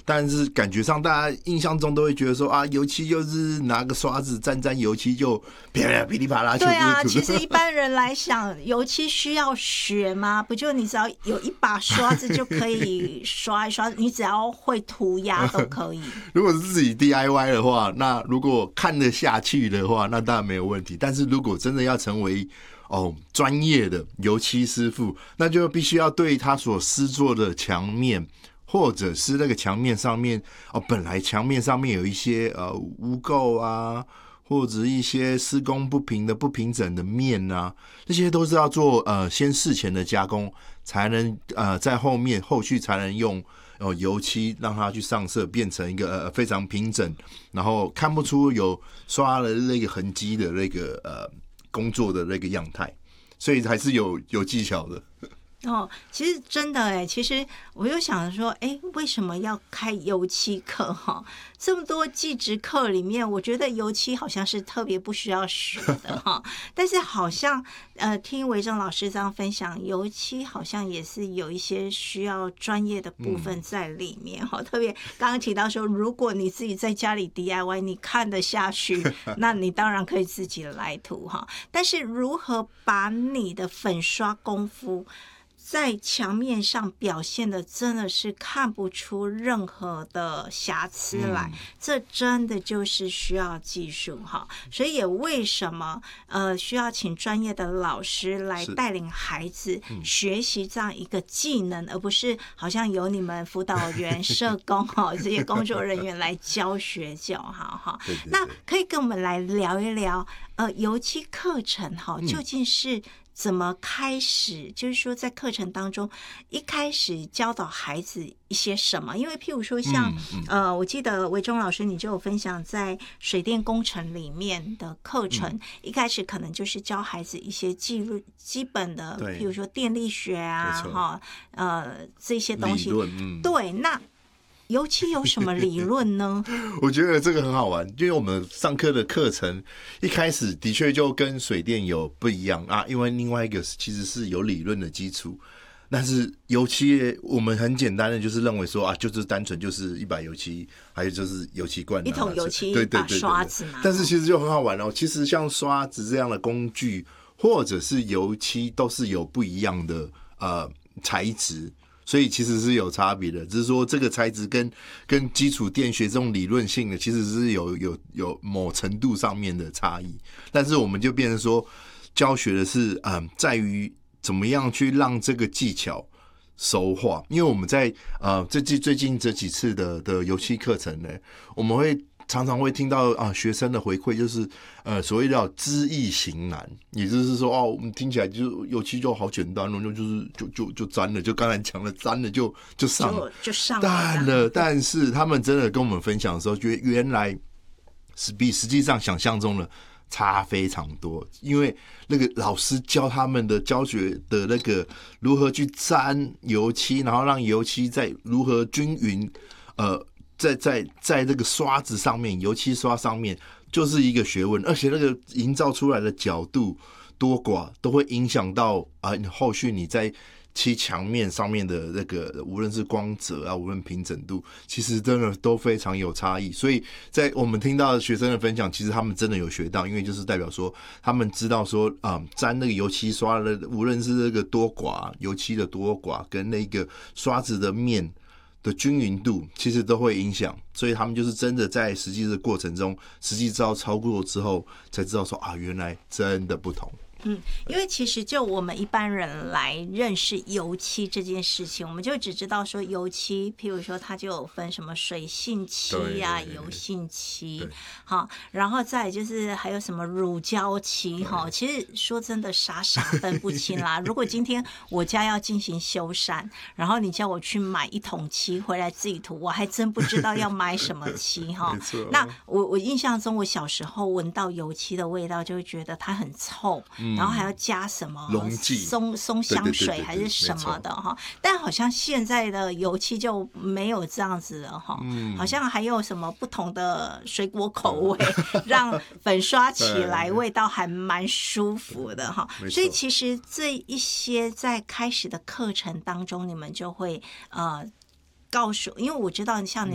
但是感觉上大家印象中都会觉得说啊，油漆就是拿个刷子沾油漆就噼里啪啦。 对啊，其实一般人来想，油漆需要学吗？不就你只要有一把刷子就可以刷一刷，你只要会涂鸦都可以。 如果是自己 DIY 的话，那如果看得下去的话，那当然没有问题。但是如果真的要成为专业的油漆师傅，那就必须要对他所施作的墙面，或者是那个墙面上面本来墙面上面有一些污垢啊，或者一些施工不平的不平整的面啊，这些都是要做先事前的加工，才能在后续才能用油漆让它去上色，变成一个非常平整，然后看不出有刷了那个痕迹的那个工作的那个样态，所以还是有技巧的。 其实真的其实我就想说为什么要开油漆课这么多技职课里面，我觉得油漆好像是特别不需要学的但是好像听维正老师这样分享，油漆好像也是有一些需要专业的部分在里面特别刚刚提到说，如果你自己在家里 DIY 你看得下去那你当然可以自己来涂但是如何把你的粉刷功夫在墙面上表现的真的是看不出任何的瑕疵来，这真的就是需要技术所以也为什么需要请专业的老师来带领孩子学习这样一个技能，而不是好像由你们辅导员、社工这些工作人员来教学就好那可以跟我们来聊一聊油漆课程究竟是怎么开始，就是说在课程当中一开始教导孩子一些什么？因为譬如说像我记得维中老师你就有分享在水电工程里面的课程一开始可能就是教孩子一些基本的譬如说电力学啊这些东西对，那油漆有什么理论呢？ 我觉得这个很好玩，因为我们上课的课程一开始的确就跟水电有不一样因为另外一个其实是有理论的基础，但是油漆我们很简单的就是认为说就是单纯就是一把油漆，还有就是油漆罐一桶油漆一把刷子嘛。 但是其实就很好玩其实像刷子这样的工具或者是油漆都是有不一样的材质，所以其实是有差别的，只是说这个材质跟基础电学这种理论性的其实是有某程度上面的差异，但是我们就变成说教学的是在于怎么样去让这个技巧熟化，因为我们在最近这几次的油漆课程呢，我们会常常会听到学生的回馈，就是所谓的知易行难，也就是说我们听起来就油漆就好简单了，就沾了，就刚才讲了沾了就上了， 就上了。 但是他们真的跟我们分享的时候，觉得原来比实际上想象中的差非常多，因为那个老师教他们的教学的那个如何去沾油漆，然后让油漆在如何均匀在这个刷子上面，油漆刷上面就是一个学问，而且那个营造出来的角度多寡都会影响到后续你在漆墙面上面的那个无论是光泽无论平整度，其实真的都非常有差异。所以在我们听到学生的分享，其实他们真的有学到，因为就是代表说他们知道说沾那个油漆刷的无论是那个多寡油漆的多寡跟那个刷子的面的均匀度其实都会影响，所以他们就是真的在实际的过程中实际操作之后才知道说原来真的不同。 因为其实就我们一般人来认识油漆这件事情，我们就只知道说油漆，譬如说它就有分什么水性漆油性漆然后再来就是还有什么乳胶漆其实说真的傻分不清啦。如果今天我家要进行修缮，然后你叫我去买一桶漆回来自己涂，我还真不知道要买什么漆那我印象中我小时候闻到油漆的味道就会觉得它很臭然后还要加什么松香水还是什么的但好像现在的油漆就没有这样子了好像还有什么不同的水果口味让粉刷起来味道还蛮舒服的所以其实这一些在开始的课程当中你们就会告诉，因为我知道像